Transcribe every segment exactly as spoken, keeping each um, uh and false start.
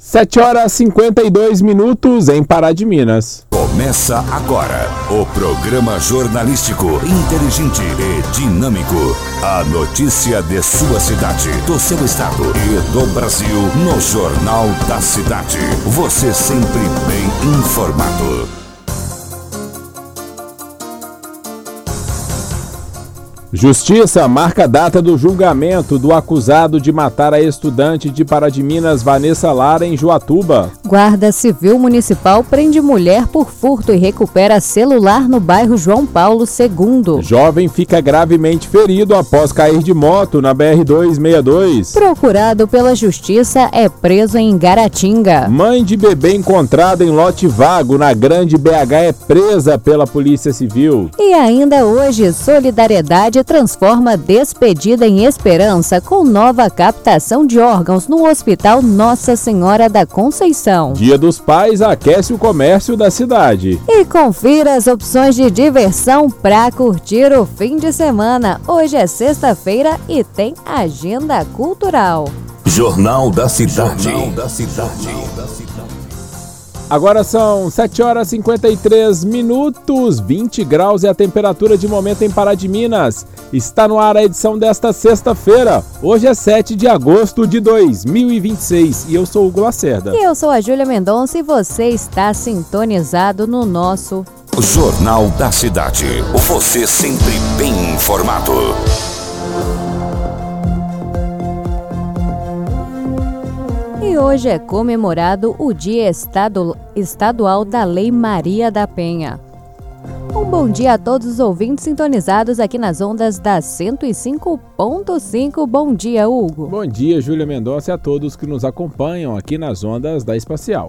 sete horas e cinquenta e dois minutos em Pará de Minas. Começa agora o programa jornalístico inteligente e dinâmico. A notícia de sua cidade, do seu estado e do Brasil no Jornal da Cidade. Você sempre bem informado. Justiça marca a data do julgamento do acusado de matar a estudante de Pará de Minas, Vanessa Lara, em Joatuba. Guarda Civil Municipal prende mulher por furto e recupera celular no bairro João Paulo segundo. Jovem fica gravemente ferido após cair de moto na B R duzentos e sessenta e dois. Procurado pela Justiça é preso em Garatinga. Mãe de bebê encontrada em lote vago na Grande B H é presa pela Polícia Civil. E ainda hoje, Solidariedade transforma despedida em esperança com nova captação de órgãos no Hospital Nossa Senhora da Conceição. Dia dos Pais aquece o comércio da cidade. E confira as opções de diversão para curtir o fim de semana. Hoje é sexta-feira e tem agenda cultural. Jornal da Cidade. Jornal da Cidade. Agora são sete horas e cinquenta e três minutos, vinte graus é a temperatura de momento em Pará de Minas. Está no ar a edição desta sexta-feira. Hoje é sete de agosto de dois mil e vinte e seis e eu sou o Hugo Lacerda. E eu sou a Júlia Mendonça e você está sintonizado no nosso Jornal da Cidade. Você sempre bem informado. E hoje é comemorado o Dia Estadu- Estadual da Lei Maria da Penha. Um bom dia a todos os ouvintes sintonizados aqui nas ondas da cento e cinco ponto cinco. Bom dia, Hugo. Bom dia, Júlia Mendonça, e a todos que nos acompanham aqui nas ondas da Espacial.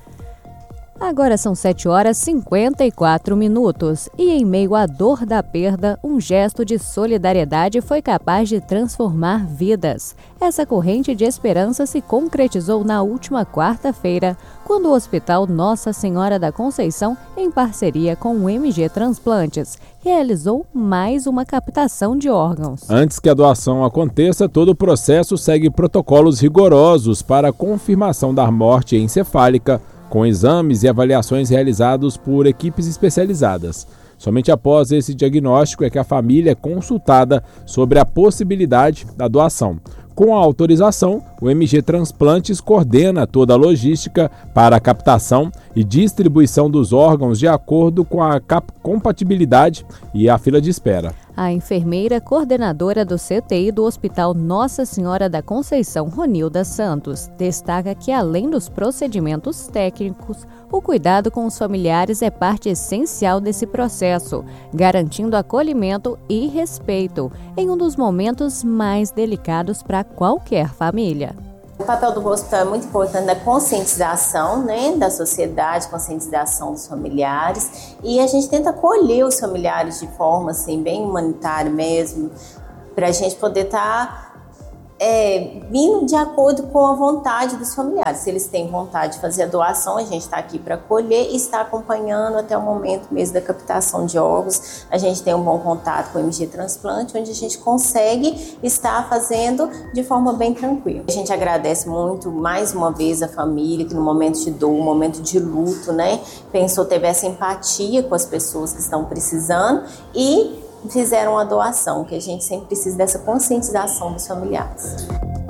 Agora são sete horas e cinquenta e quatro minutos e em meio à dor da perda, um gesto de solidariedade foi capaz de transformar vidas. Essa corrente de esperança se concretizou na última quarta-feira, quando o Hospital Nossa Senhora da Conceição, em parceria com o M G Transplantes, realizou mais uma captação de órgãos. Antes que a doação aconteça, todo o processo segue protocolos rigorosos para a confirmação da morte encefálica, com exames e avaliações realizados por equipes especializadas. Somente após esse diagnóstico é que a família é consultada sobre a possibilidade da doação. Com a autorização, o M G Transplantes coordena toda a logística para a captação e distribuição dos órgãos de acordo com a cap- compatibilidade e a fila de espera. A enfermeira coordenadora do C T I do Hospital Nossa Senhora da Conceição, Ronilda Santos, destaca que, além dos procedimentos técnicos, o cuidado com os familiares é parte essencial desse processo, garantindo acolhimento e respeito em um dos momentos mais delicados para qualquer família. O papel do hospital é muito importante na conscientização, né, da sociedade, conscientização dos familiares, e a gente tenta acolher os familiares de forma assim, bem humanitária mesmo, para a gente poder estar tá, é, vindo de acordo com a vontade dos familiares. Se eles têm vontade de fazer a doação, a gente está aqui para acolher e está acompanhando até o momento mesmo da captação de órgãos. A gente tem um bom contato com o M G Transplante, onde a gente consegue estar fazendo de forma bem tranquila. A gente agradece muito, mais uma vez, a família que no momento de dor, no momento de luto, né, pensou, teve essa empatia com as pessoas que estão precisando e fizeram a doação, que a gente sempre precisa dessa conscientização dos familiares.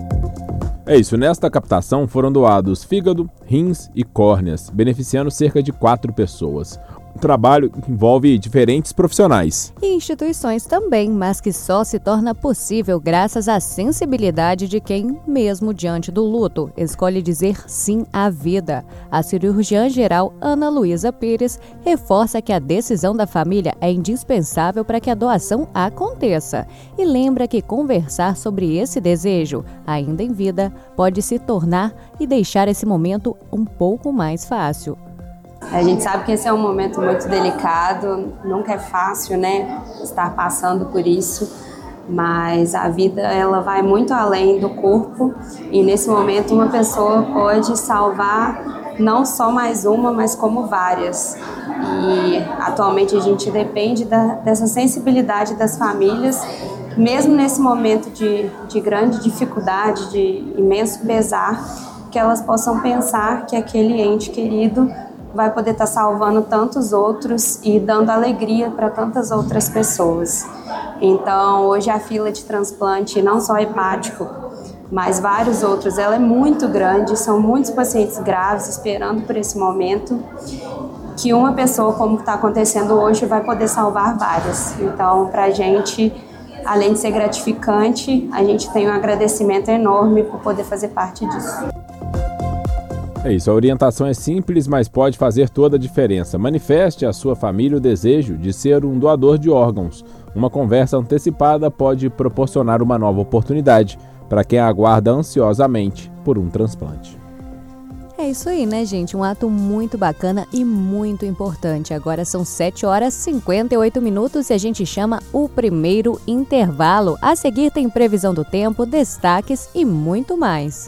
É isso, nesta captação foram doados fígado, rins e córneas, beneficiando cerca de quatro pessoas. O trabalho envolve diferentes profissionais e instituições também, mas que só se torna possível graças à sensibilidade de quem, mesmo diante do luto, escolhe dizer sim à vida. A cirurgiã geral Ana Luísa Pires reforça que a decisão da família é indispensável para que a doação aconteça e lembra que conversar sobre esse desejo, ainda em vida, pode se tornar e deixar esse momento um pouco mais fácil. A gente sabe que esse é um momento muito delicado, nunca é fácil, né, estar passando por isso, mas a vida ela vai muito além do corpo e nesse momento uma pessoa pode salvar não só mais uma, mas como várias. E atualmente a gente depende da, dessa sensibilidade das famílias, mesmo nesse momento de, de grande dificuldade, de imenso pesar, que elas possam pensar que aquele ente querido vai poder estar salvando tantos outros e dando alegria para tantas outras pessoas. Então, hoje a fila de transplante, não só hepático, mas vários outros, ela é muito grande, são muitos pacientes graves esperando por esse momento, que uma pessoa, como está acontecendo hoje, vai poder salvar várias. Então, para a gente, além de ser gratificante, a gente tem um agradecimento enorme por poder fazer parte disso. É isso, a orientação é simples, mas pode fazer toda a diferença. Manifeste à sua família o desejo de ser um doador de órgãos. Uma conversa antecipada pode proporcionar uma nova oportunidade para quem aguarda ansiosamente por um transplante. É isso aí, né, gente? Um ato muito bacana e muito importante. Agora são sete horas e cinquenta e oito minutos e a gente chama o primeiro intervalo. A seguir tem previsão do tempo, destaques e muito mais.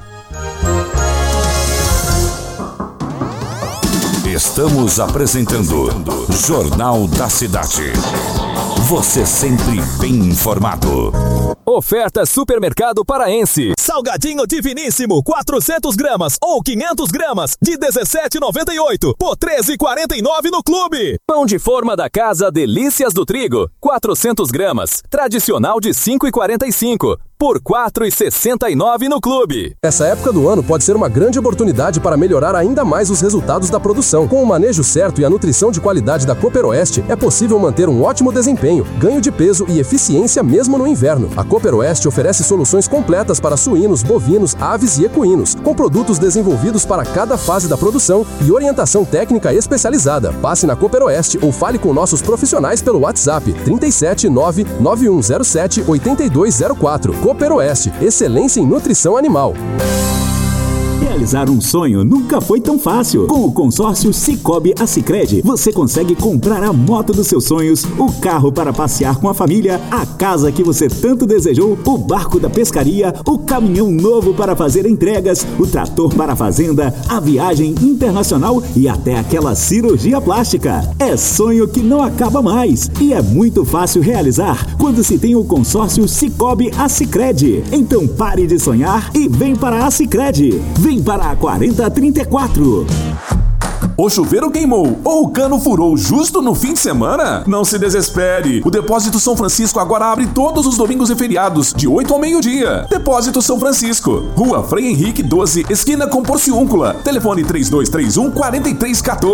Estamos apresentando Jornal da Cidade. Você sempre bem informado. Oferta Supermercado Paraense. Salgadinho Diviníssimo, quatrocentas gramas ou quinhentas gramas, de dezessete reais e noventa e oito centavos por treze reais e quarenta e nove centavos no Clube. Pão de forma da casa Delícias do Trigo, quatrocentas gramas, tradicional de cinco reais e quarenta e cinco centavos. Por quatro reais e sessenta e nove centavos no Clube. Essa época do ano pode ser uma grande oportunidade para melhorar ainda mais os resultados da produção. Com o manejo certo e a nutrição de qualidade da Cooper Oeste, é possível manter um ótimo desempenho, ganho de peso e eficiência mesmo no inverno. A Cooper Oeste oferece soluções completas para suínos, bovinos, aves e equinos, com produtos desenvolvidos para cada fase da produção e orientação técnica especializada. Passe na Cooper Oeste ou fale com nossos profissionais pelo WhatsApp trinta e sete nove nove um zero sete oito dois zero quatro. Cooper Oeste, excelência em nutrição animal. Realizar um sonho nunca foi tão fácil. Com o consórcio Sicoob Assicred, você consegue comprar a moto dos seus sonhos, o carro para passear com a família, a casa que você tanto desejou, o barco da pescaria, o caminhão novo para fazer entregas, o trator para a fazenda, a viagem internacional e até aquela cirurgia plástica. É sonho que não acaba mais e é muito fácil realizar quando se tem o consórcio Sicoob Assicred. Então pare de sonhar e vem para a Assicred. Vem para a quarenta trinta e quatro. O chuveiro queimou ou o cano furou justo no fim de semana? Não se desespere. O Depósito São Francisco agora abre todos os domingos e feriados, de oito ao meio-dia. Depósito São Francisco, Rua Frei Henrique doze, esquina com Porciúncula. Telefone três dois três um, quatro três um quatro.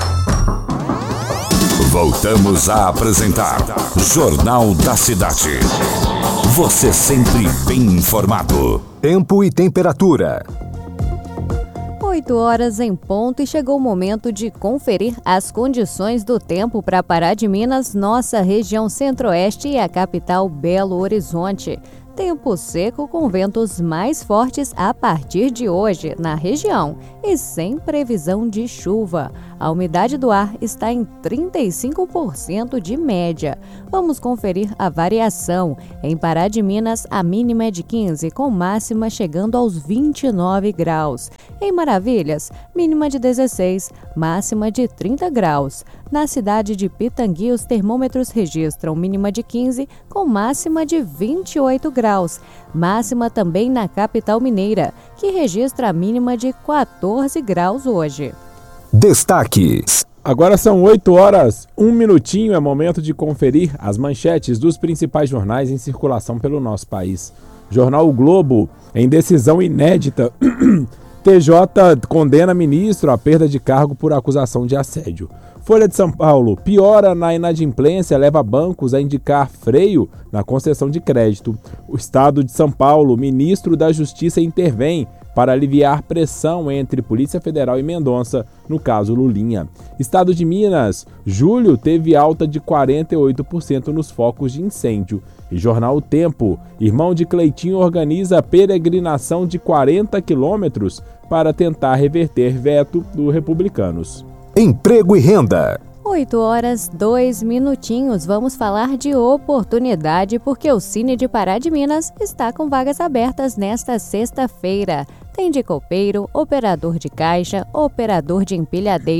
Voltamos a apresentar Jornal da Cidade. Você sempre bem informado. Tempo e temperatura. oito horas em ponto e chegou o momento de conferir as condições do tempo para Pará de Minas, nossa região centro-oeste e a capital Belo Horizonte. Tempo seco com ventos mais fortes a partir de hoje na região e sem previsão de chuva. A umidade do ar está em trinta e cinco por cento de média. Vamos conferir a variação. Em Pará de Minas, a mínima é de quinze, com máxima chegando aos vinte e nove graus. Em Maravilhas, mínima de dezesseis, máxima de trinta graus. Na cidade de Pitangui, os termômetros registram mínima de quinze, com máxima de vinte e oito graus. Máxima também na capital mineira, que registra a mínima de quatorze graus hoje. Destaques. Agora são oito horas, um minutinho, é momento de conferir as manchetes dos principais jornais em circulação pelo nosso país. Jornal O Globo, em decisão inédita, T J condena ministro à perda de cargo por acusação de assédio. Folha de São Paulo, piora na inadimplência leva bancos a indicar freio na concessão de crédito. O Estado de São Paulo, ministro da Justiça intervém para aliviar pressão entre Polícia Federal e Mendonça no caso Lulinha. Estado de Minas, julho teve alta de quarenta e oito por cento nos focos de incêndio. E Jornal O Tempo, irmão de Cleitinho organiza peregrinação de quarenta quilômetros para tentar reverter veto dos republicanos. Emprego e renda. oito horas, dois minutinhos. Vamos falar de oportunidade porque o Cine de Pará de Minas está com vagas abertas nesta sexta-feira. Tem de copeiro, operador de caixa, operador de empilhadeira,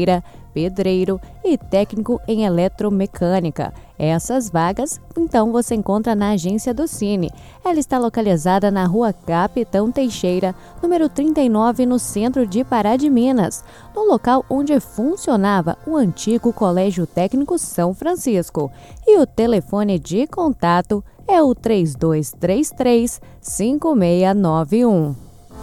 pedreiro e técnico em eletromecânica. Essas vagas, então, você encontra na agência do Cine. Ela está localizada na rua Capitão Teixeira, número trinta e nove, no centro de Pará de Minas, no local onde funcionava o antigo Colégio Técnico São Francisco. E o telefone de contato é o três dois três três, cinco seis nove um.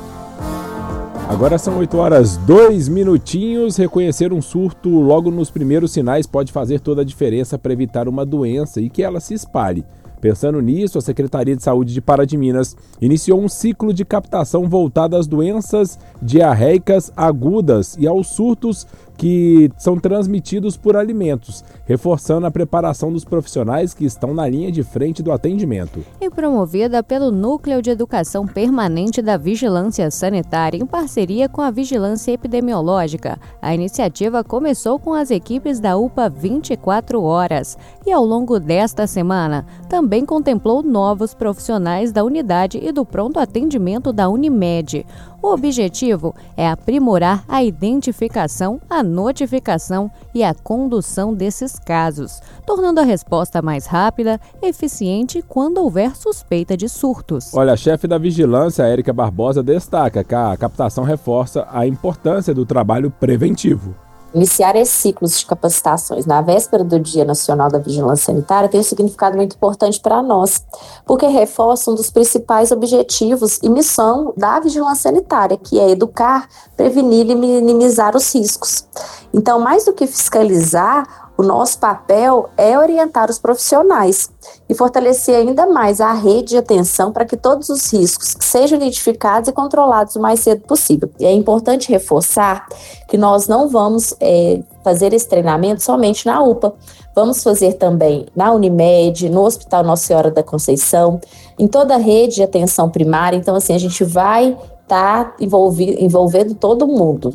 Agora são oito horas, dois minutinhos. Reconhecer um surto logo nos primeiros sinais pode fazer toda a diferença para evitar uma doença e que ela se espalhe. Pensando nisso, a Secretaria de Saúde de Pará de Minas iniciou um ciclo de captação voltado às doenças diarreicas agudas e aos surtos que são transmitidos por alimentos, reforçando a preparação dos profissionais que estão na linha de frente do atendimento. E promovida pelo Núcleo de Educação Permanente da Vigilância Sanitária em parceria com a Vigilância Epidemiológica, a iniciativa começou com as equipes da U P A vinte e quatro horas e ao longo desta semana também contemplou novos profissionais da unidade e do pronto atendimento da Unimed. O objetivo é aprimorar a identificação, a notificação e a condução desses casos, tornando a resposta mais rápida, eficiente quando houver suspeita de surtos. Olha, a chefe da Vigilância, Érica Barbosa, destaca que a captação reforça a importância do trabalho preventivo. Iniciar esses ciclos de capacitações na véspera do Dia Nacional da Vigilância Sanitária tem um significado muito importante para nós, porque reforça um dos principais objetivos e missão da vigilância sanitária, que é educar, prevenir e minimizar os riscos. Então, mais do que fiscalizar, o nosso papel é orientar os profissionais e fortalecer ainda mais a rede de atenção para que todos os riscos sejam identificados e controlados o mais cedo possível. E é importante reforçar que nós não vamos é, fazer esse treinamento somente na U P A. Vamos fazer também na Unimed, no Hospital Nossa Senhora da Conceição, em toda a rede de atenção primária. Então, assim, a gente vai estar tá envolvendo todo mundo.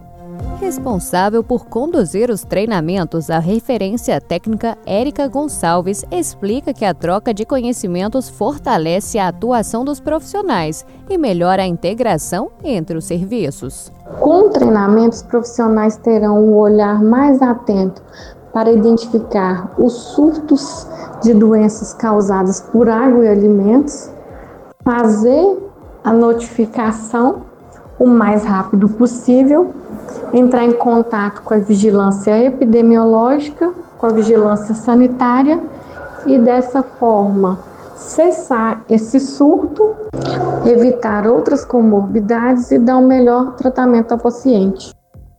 Responsável por conduzir os treinamentos, a referência técnica Érica Gonçalves explica que a troca de conhecimentos fortalece a atuação dos profissionais e melhora a integração entre os serviços. Com o treinamento, os profissionais terão um olhar mais atento para identificar os surtos de doenças causadas por água e alimentos, fazer a notificação o mais rápido possível, entrar em contato com a vigilância epidemiológica, com a vigilância sanitária e dessa forma cessar esse surto, evitar outras comorbidades e dar um melhor tratamento ao paciente.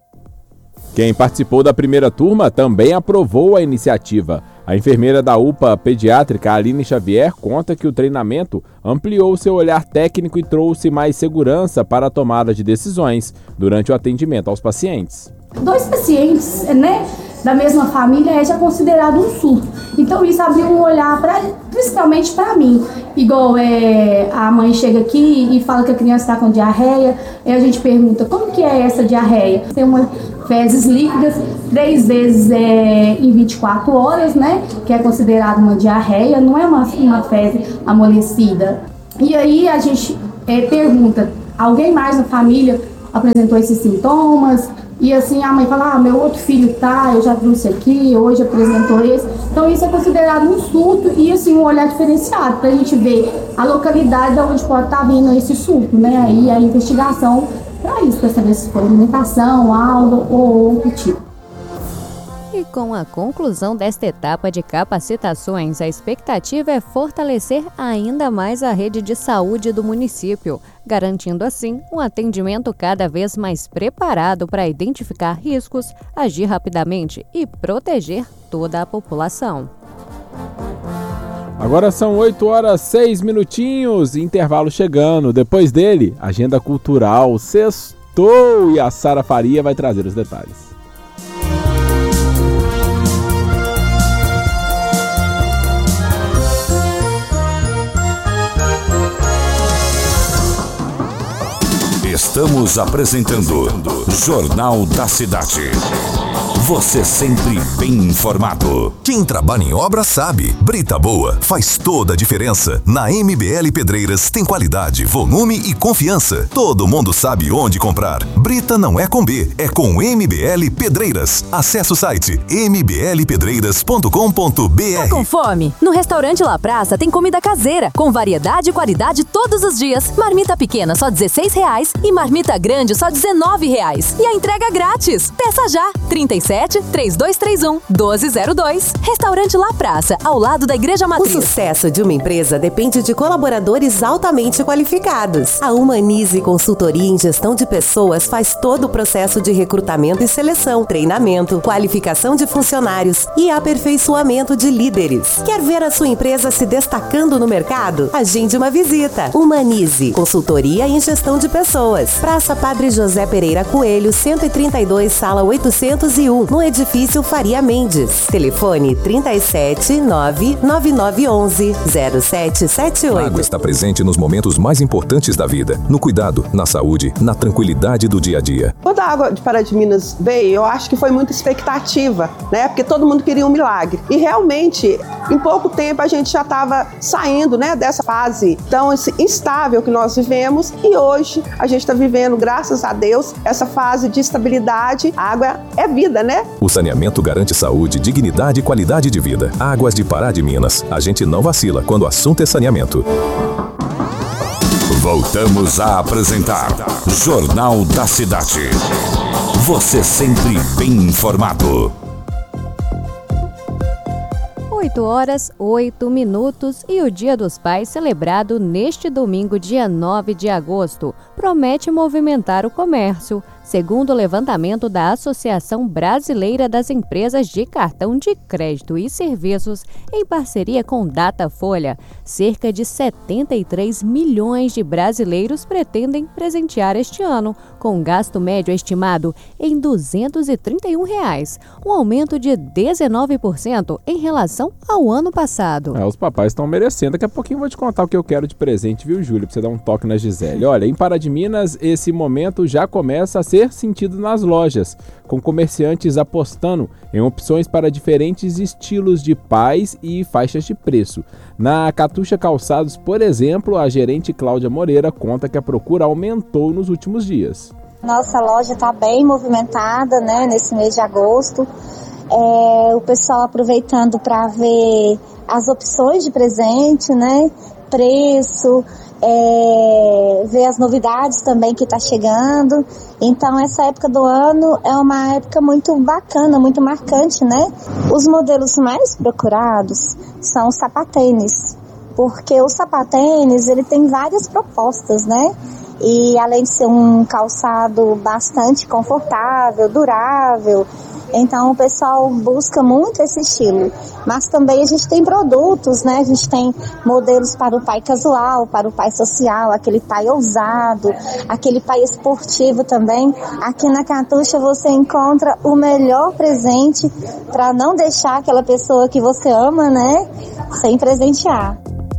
Quem participou da primeira turma também aprovou a iniciativa. A enfermeira da U P A pediátrica, Aline Xavier, conta que o treinamento ampliou seu olhar técnico e trouxe mais segurança para a tomada de decisões durante o atendimento aos pacientes. Dois pacientes, né, da mesma família é já considerado um surto. Então isso abriu um olhar, pra, principalmente para mim. Igual é, a mãe chega aqui e fala que a criança está com diarreia, e a gente pergunta, como que é essa diarreia? Tem uma fezes líquidas, três vezes é, em vinte e quatro horas, né? Que é considerado uma diarreia, não é uma, uma fezes amolecida. E aí a gente é, pergunta, alguém mais na família apresentou esses sintomas? E assim a mãe fala, ah, meu outro filho tá, eu já trouxe aqui, hoje apresentou esse. Então isso é considerado um surto e assim um olhar diferenciado pra gente ver a localidade de onde pode estar vindo esse surto, né? Aí a investigação para isso, para saber se foi alimentação, aula ou outro tipo. E com a conclusão desta etapa de capacitações, a expectativa é fortalecer ainda mais a rede de saúde do município, garantindo assim um atendimento cada vez mais preparado para identificar riscos, agir rapidamente e proteger toda a população. Agora são oito horas, seis minutinhos, intervalo chegando. Depois dele, agenda cultural, sextou e a Sara Faria vai trazer os detalhes. Estamos apresentando Jornal da Cidade. Você sempre bem informado. Quem trabalha em obra sabe. Brita boa faz toda a diferença. Na M B L Pedreiras tem qualidade, volume e confiança. Todo mundo sabe onde comprar. Brita não é com B, é com M B L Pedreiras. Acesse o site m b l pedreiras ponto com ponto b r. Tá com fome? No restaurante La Praça tem comida caseira, com variedade e qualidade todos os dias. Marmita pequena só dezesseis reais e marmita grande só dezenove reais. E a entrega grátis. Peça já. trinta e sete, trinta e dois trinta e um, doze zero dois. Restaurante La Praça, ao lado da Igreja Matriz. O sucesso de uma empresa depende de colaboradores altamente qualificados. A Humanize Consultoria em Gestão de Pessoas faz todo o processo de recrutamento e seleção, treinamento, qualificação de funcionários e aperfeiçoamento de líderes. Quer ver a sua empresa se destacando no mercado? Agende uma visita. Humanize Consultoria em Gestão de Pessoas. Praça Padre José Pereira Coelho, cento e trinta e dois, sala oitocentos e um, no edifício Faria Mendes. Telefone trinta e sete, nove nove nove onze, zero sete sete oito. A água está presente nos momentos mais importantes da vida, no cuidado, na saúde, na tranquilidade do dia a dia. Quando a água de Pará de Minas veio, eu acho que foi muita expectativa, né? Porque todo mundo queria um milagre. E realmente, em pouco tempo, a gente já estava saindo, né, dessa fase tão esse, instável que nós vivemos. E hoje, a gente está vivendo, graças a Deus, essa fase de estabilidade. A água é vida, né? O saneamento garante saúde, dignidade e qualidade de vida. Águas de Pará de Minas. A gente não vacila quando o assunto é saneamento. Voltamos a apresentar Jornal da Cidade. Você sempre bem informado. oito horas, oito minutos e o Dia dos Pais, celebrado neste domingo, dia nove de agosto, promete movimentar o comércio. Segundo o levantamento da Associação Brasileira das Empresas de Cartão de Crédito e Serviços, em parceria com Datafolha, cerca de setenta e três milhões de brasileiros pretendem presentear este ano, com um gasto médio estimado em duzentos e trinta e um reais, um aumento de dezenove por cento em relação ao ano passado. É, os papais estão merecendo. Daqui a pouquinho eu vou te contar o que eu quero de presente, viu, Júlia? Pra você dar um toque na Gisele. Olha, em Pará de Minas, esse momento já começa a ser sentido nas lojas, com comerciantes apostando em opções para diferentes estilos de pais e faixas de preço. Na Catuxa Calçados, por exemplo, a gerente Cláudia Moreira conta que a procura aumentou nos últimos dias. Nossa loja está bem movimentada, né, nesse mês de agosto. É, o pessoal aproveitando para ver as opções de presente, né, preço, é, ver as novidades também que está chegando. Então essa época do ano é uma época muito bacana, muito marcante, né? Os modelos mais procurados são os sapatênis, porque o sapatênis ele tem várias propostas, né? E além de ser um calçado bastante confortável, durável, então o pessoal busca muito esse estilo. Mas também a gente tem produtos, né? A gente tem modelos para o pai casual, para o pai social, aquele pai ousado, aquele pai esportivo também. Aqui na Catuxa você encontra o melhor presente para não deixar aquela pessoa que você ama, né, sem presentear.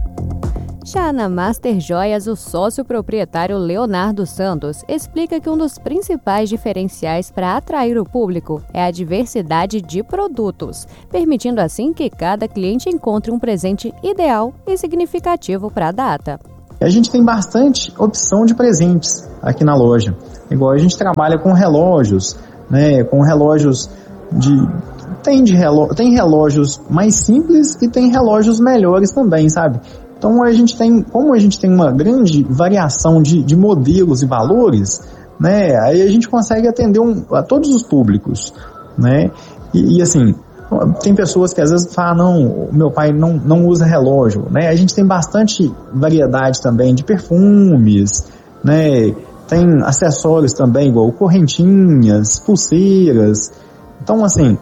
Já na Master Joias, o sócio proprietário Leonardo Santos explica que um dos principais diferenciais para atrair o público é a diversidade de produtos, permitindo assim que cada cliente encontre um presente ideal e significativo para a data. A gente tem bastante opção de presentes aqui na loja. Igual a gente trabalha com relógios, né, com relógios de... Tem, de reló... tem relógios mais simples e tem relógios melhores também, sabe? Então a gente tem, como a gente tem uma grande variação de, de modelos e valores, né, aí a gente consegue atender um, a todos os públicos, né, e, e assim, tem pessoas que às vezes falam, não, meu pai não, não usa relógio, né, a gente tem bastante variedade também de perfumes, né, tem acessórios também, igual correntinhas, pulseiras, então assim,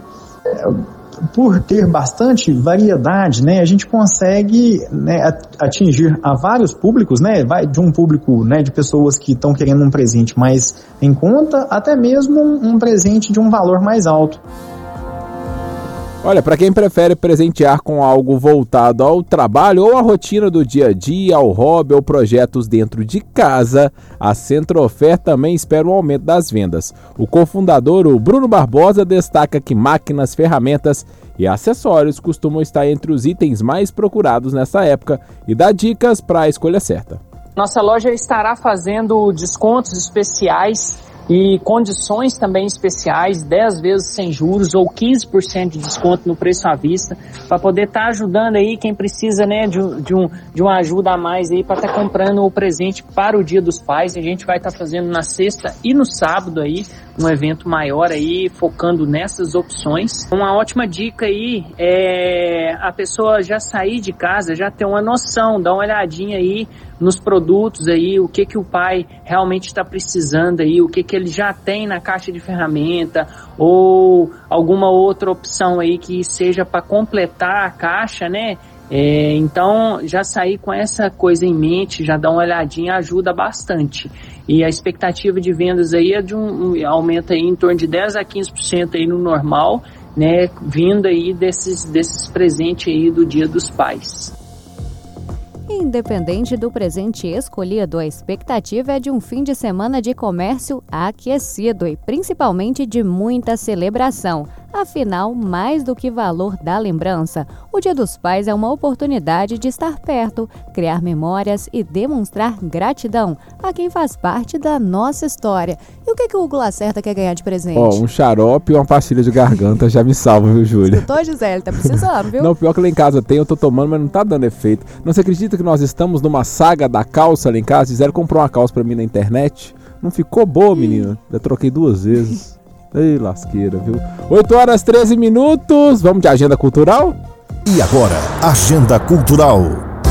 por ter bastante variedade, né, a gente consegue, né, atingir a vários públicos, né, vai de um público, né, de pessoas que estão querendo um presente mais em conta, até mesmo um, um presente de um valor mais alto. Olha, para quem prefere presentear com algo voltado ao trabalho ou à rotina do dia a dia, ao hobby ou projetos dentro de casa, a Centrofer também espera um aumento das vendas. O cofundador, o Bruno Barbosa, destaca que máquinas, ferramentas e acessórios costumam estar entre os itens mais procurados nessa época e dá dicas para a escolha certa. Nossa loja estará fazendo descontos especiais e condições também especiais, dez vezes sem juros ou quinze por cento de desconto no preço à vista, para poder estar tá ajudando aí quem precisa, né, de, de, um, de uma ajuda a mais aí para estar tá comprando o presente para o Dia dos Pais. A gente vai estar tá fazendo na sexta e no sábado aí um evento maior aí, focando nessas opções. Uma ótima dica aí é a pessoa já sair de casa, já ter uma noção, dar uma olhadinha aí nos produtos aí, o que que o pai realmente está precisando aí, o que que ele já tem na caixa de ferramenta ou alguma outra opção aí que seja para completar a caixa, né? É, então, já sair com essa coisa em mente, já dar uma olhadinha, ajuda bastante. E a expectativa de vendas aí é de um, um aumento aí em torno de dez a quinze por cento aí no normal, né? Vindo aí desses, desses presentes aí do Dia dos Pais. Independente do presente escolhido, a expectativa é de um fim de semana de comércio aquecido e principalmente de muita celebração. Afinal, mais do que valor da lembrança, o Dia dos Pais é uma oportunidade de estar perto, criar memórias e demonstrar gratidão a quem faz parte da nossa história. E o que, que o Hugo Lacerda quer ganhar de presente? Ó, oh, um xarope e uma pastilha de garganta já me salva, viu, Júlia? Escutou, Gisele? Tá precisando, viu? Não, pior que lá em casa tem, eu tô tomando, mas não tá dando efeito. Não, você acredita que nós estamos numa saga da calça lá em casa? Gisele comprou uma calça pra mim na internet. Não ficou boa, menina. Já troquei duas vezes. Ei, lasqueira, viu? oito horas e treze minutos. Vamos de agenda cultural? E agora, agenda cultural.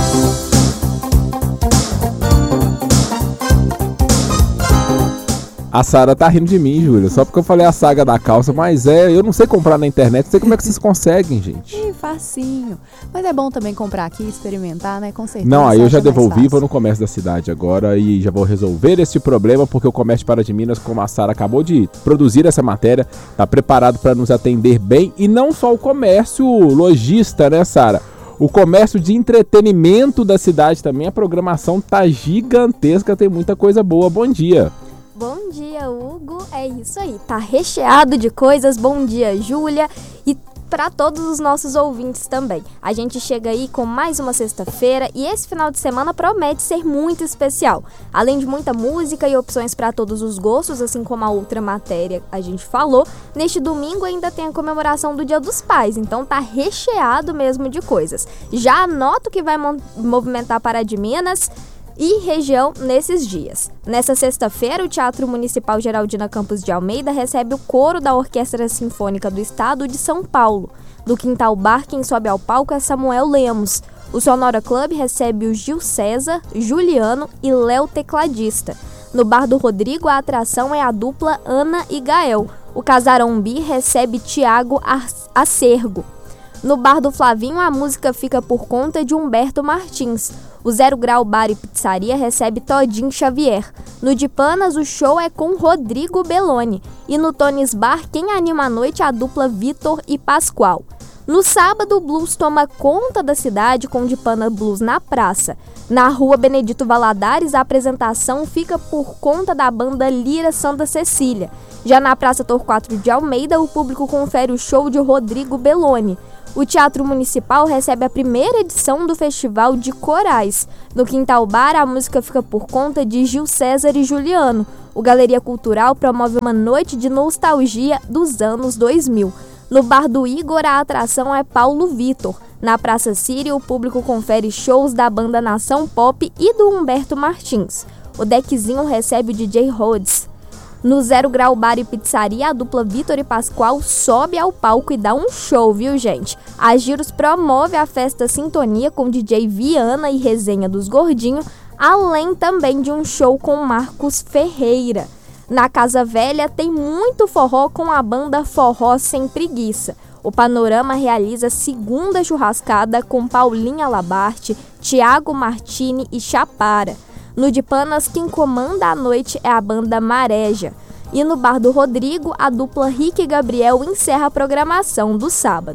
A Sara tá rindo de mim, Júlia, só porque eu falei a saga da calça, mas é, eu não sei comprar na internet, não sei como é que vocês conseguem, gente. Ih, facinho. Mas é bom também comprar aqui, experimentar, né, com certeza. Não, aí eu já devolvi, vou no comércio da cidade agora e já vou resolver esse problema, porque o Comércio Pará de Minas, como a Sara acabou de produzir essa matéria, tá preparado para nos atender bem, e não só o comércio lojista, né, Sara? O comércio de entretenimento da cidade também, a programação tá gigantesca, tem muita coisa boa. Bom dia. Bom dia, Hugo. É isso aí, tá recheado de coisas. Bom dia, Júlia. E para todos os nossos ouvintes também. A gente chega aí com mais uma sexta-feira e esse final de semana promete ser muito especial. Além de muita música e opções para todos os gostos, assim como a outra matéria a gente falou, neste domingo ainda tem a comemoração do Dia dos Pais, então tá recheado mesmo de coisas. Já anota o que vai movimentar Pará de Minas e região nesses dias. Nessa sexta-feira, o Teatro Municipal Geraldina Campos de Almeida recebe o coro da Orquestra Sinfônica do Estado de São Paulo. Do Quintal Bar, quem sobe ao palco é Samuel Lemos. O Sonora Club recebe o Gil César, Juliano e Léo Tecladista. No Bar do Rodrigo, a atração é a dupla Ana e Gael. O Casarão Bi recebe Tiago Acergo. No Bar do Flavinho, a música fica por conta de Humberto Martins. O Zero Grau Bar e Pizzaria recebe Todinho Xavier. No de Panas, o show é com Rodrigo Belloni. E no Tonis Bar, quem anima a noite é a dupla Vitor e Pascoal. No sábado, o blues toma conta da cidade com de Pana Blues na praça. Na rua Benedito Valadares, a apresentação fica por conta da banda Lira Santa Cecília. Já na Praça Torquato de Almeida, o público confere o show de Rodrigo Belloni. O Teatro Municipal recebe a primeira edição do Festival de Corais. No Quintal Bar, a música fica por conta de Gil César e Juliano. O Galeria Cultural promove uma noite de nostalgia dos anos dois mil. No Bar do Igor, a atração é Paulo Vitor. Na Praça Síria, o público confere shows da banda Nação Pop e do Humberto Martins. O Deckzinho recebe o D J Rhodes. No Zero Grau Bar e Pizzaria, a dupla Vitor e Pascoal sobe ao palco e dá um show, viu, gente? A Giros promove a festa Sintonia com D J Viana e Resenha dos Gordinhos, além também de um show com Marcos Ferreira. Na Casa Velha tem muito forró com a banda Forró Sem Preguiça. O Panorama realiza segunda churrascada com Paulinha Labarte, Tiago Martini e Chapara. No de Panas, quem comanda a noite é a banda Mareja. E no Bar do Rodrigo, a dupla Rick e Gabriel encerra a programação do sábado.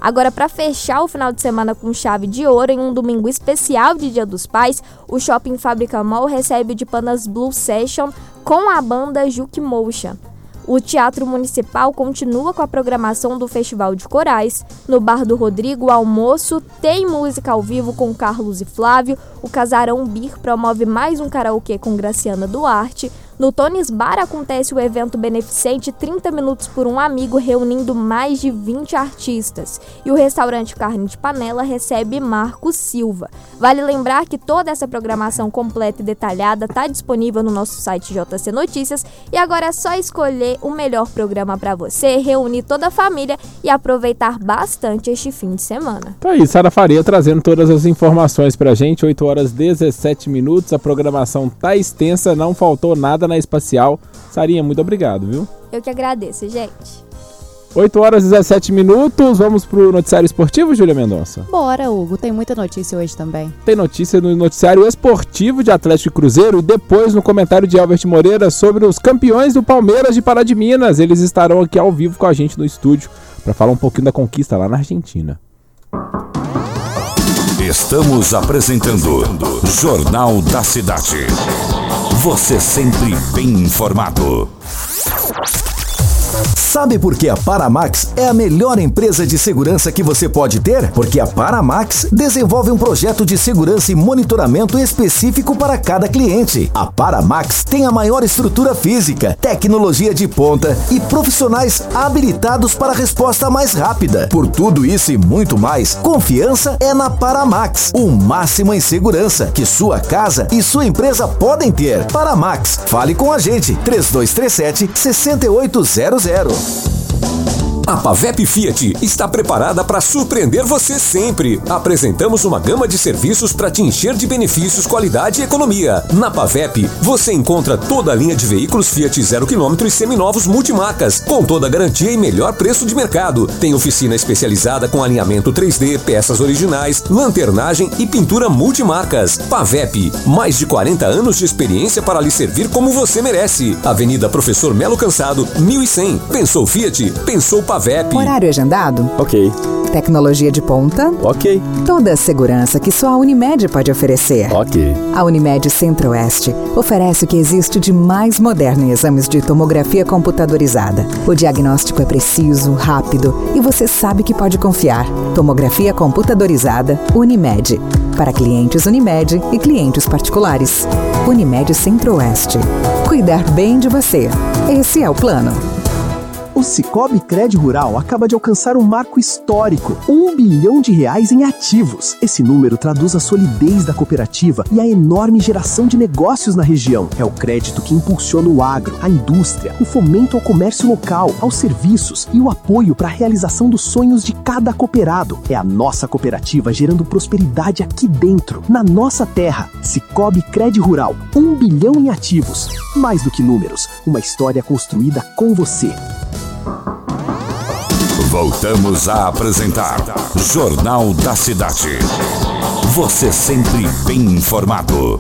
Agora, para fechar o final de semana com chave de ouro, em um domingo especial de Dia dos Pais, o Shopping Fábrica Mall recebe o de Panas Blue Session com a banda Juke Motion. O Teatro Municipal continua com a programação do Festival de Corais. No Bar do Rodrigo, o almoço tem música ao vivo com Carlos e Flávio. O Casarão Bir promove mais um karaokê com Graciana Duarte. No Tonis Bar acontece o evento beneficente trinta minutos por um amigo, reunindo mais de vinte artistas. E o restaurante Carne de Panela recebe Marcos Silva. Vale lembrar que toda essa programação completa e detalhada está disponível no nosso site J C Notícias. E agora é só escolher o melhor programa para você, reunir toda a família e aproveitar bastante este fim de semana. Tá aí, Sara Faria trazendo todas as informações pra gente. oito horas e dezessete minutos, a programação tá extensa, não faltou nada na Espacial. Sarinha, muito obrigado, viu? Eu que agradeço, gente. oito horas e dezessete minutos, vamos pro noticiário esportivo, Júlia Mendonça? Bora, Hugo, tem muita notícia hoje também. Tem notícia no noticiário esportivo de Atlético e Cruzeiro e depois no comentário de Albert Moreira sobre os campeões do Palmeiras de Pará de Minas. Eles estarão aqui ao vivo com a gente no estúdio para falar um pouquinho da conquista lá na Argentina. Estamos apresentando Jornal da Cidade. Você sempre bem informado. Sabe por que a Paramax é a melhor empresa de segurança que você pode ter? Porque a Paramax desenvolve um projeto de segurança e monitoramento específico para cada cliente. A Paramax tem a maior estrutura física, tecnologia de ponta e profissionais habilitados para a resposta mais rápida. Por tudo isso e muito mais, confiança é na Paramax. O máximo em segurança que sua casa e sua empresa podem ter. Paramax, fale com a gente. três dois três sete, seis oito zero zero. A Pavep Fiat está preparada para surpreender você sempre. Apresentamos uma gama de serviços para te encher de benefícios, qualidade e economia. Na Pavep, você encontra toda a linha de veículos Fiat zero quilômetro e seminovos multimarcas, com toda a garantia e melhor preço de mercado. Tem oficina especializada com alinhamento três D, peças originais, lanternagem e pintura multimarcas. Pavep, mais de quarenta anos de experiência para lhe servir como você merece. Avenida Professor Melo Cansado, mil e cem. Pensou Fiat? Pensou Pavep. Horário agendado? Ok. Tecnologia de ponta? Ok. Toda a segurança que só a Unimed pode oferecer. Ok. A Unimed Centro-Oeste oferece o que existe de mais moderno em exames de tomografia computadorizada. O diagnóstico é preciso, rápido e você sabe que pode confiar. Tomografia computadorizada Unimed. Para clientes Unimed e clientes particulares. Unimed Centro-Oeste. Cuidar bem de você. Esse é o plano. O Sicoob Cred Rural acaba de alcançar um marco histórico, um bilhão de reais em ativos. Esse número traduz a solidez da cooperativa e a enorme geração de negócios na região. É o crédito que impulsiona o agro, a indústria, o fomento ao comércio local, aos serviços e o apoio para a realização dos sonhos de cada cooperado. É a nossa cooperativa gerando prosperidade aqui dentro, na nossa terra. Sicoob Cred Rural, um bilhão em ativos. Mais do que números, uma história construída com você. Voltamos a apresentar Jornal da Cidade. Você sempre bem informado.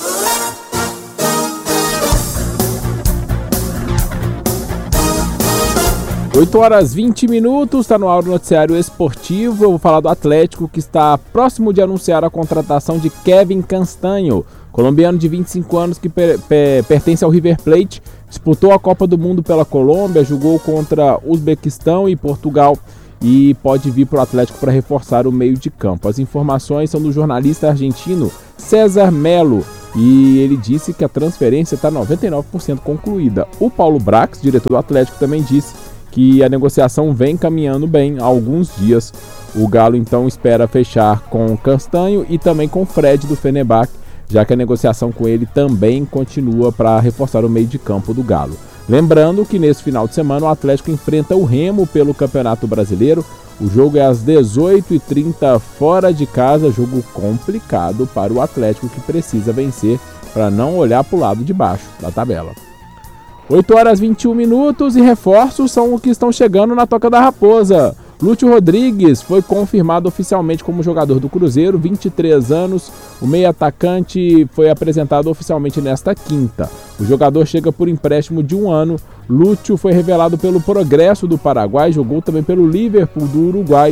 oito horas e vinte minutos, está no ar o noticiário esportivo. Eu vou falar do Atlético, que está próximo de anunciar a contratação de Kevin Castanho, colombiano de vinte e cinco anos que per- per- pertence ao River Plate. Disputou a Copa do Mundo pela Colômbia, jogou contra Uzbequistão e Portugal e pode vir para o Atlético para reforçar o meio de campo. As informações são do jornalista argentino César Melo e ele disse que a transferência está noventa e nove por cento concluída. O Paulo Brax, diretor do Atlético, também disse que a negociação vem caminhando bem há alguns dias. O Galo então espera fechar com Castanho e também com Fred do Fenerbahçe, já que a negociação com ele também continua para reforçar o meio de campo do Galo. Lembrando que nesse final de semana o Atlético enfrenta o Remo pelo Campeonato Brasileiro. O jogo é às dezoito e trinta fora de casa, jogo complicado para o Atlético que precisa vencer para não olhar para o lado de baixo da tabela. oito horas e vinte e um minutos e reforços são o que estão chegando na Toca da Raposa. Lúcio Rodrigues foi confirmado oficialmente como jogador do Cruzeiro, vinte e três anos. O meio atacante foi apresentado oficialmente nesta quinta. O jogador chega por empréstimo de um ano. Lúcio foi revelado pelo Progresso do Paraguai, jogou também pelo Liverpool do Uruguai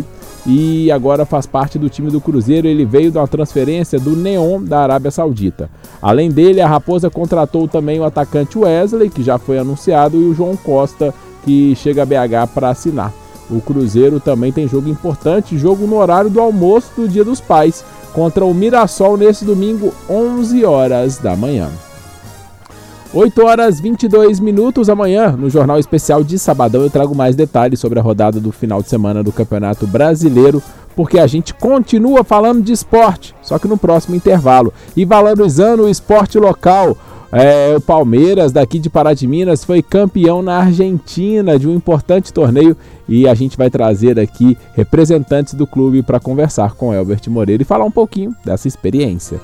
e agora faz parte do time do Cruzeiro. Ele veio de uma transferência do Neon da Arábia Saudita. Além dele, a Raposa contratou também o atacante Wesley, que já foi anunciado, e o João Costa, que chega a B H para assinar. O Cruzeiro também tem jogo importante, jogo no horário do almoço do Dia dos Pais, contra o Mirassol nesse domingo, onze horas da manhã. oito horas e vinte e dois minutos. Amanhã, no Jornal Especial de Sabadão, eu trago mais detalhes sobre a rodada do final de semana do Campeonato Brasileiro, porque a gente continua falando de esporte, só que no próximo intervalo. E valorizando o esporte local, é, o Palmeiras, daqui de Pará de Minas, foi campeão na Argentina de um importante torneio, e a gente vai trazer aqui representantes do clube para conversar com Elbert Moreira e falar um pouquinho dessa experiência.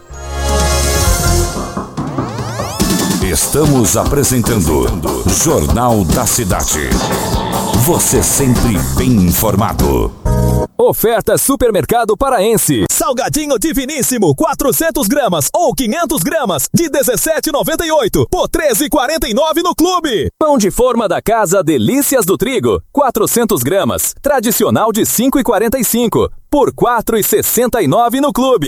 Estamos apresentando Jornal da Cidade. Você sempre bem informado. Oferta Supermercado Paraense. Salgadinho Diviníssimo, quatrocentas gramas ou quinhentas gramas, de dezessete reais e noventa e oito por treze reais e quarenta e nove no Clube. Pão de forma da casa Delícias do Trigo, quatrocentas gramas, tradicional de cinco reais e quarenta e cinco por quatro reais e sessenta e nove no Clube.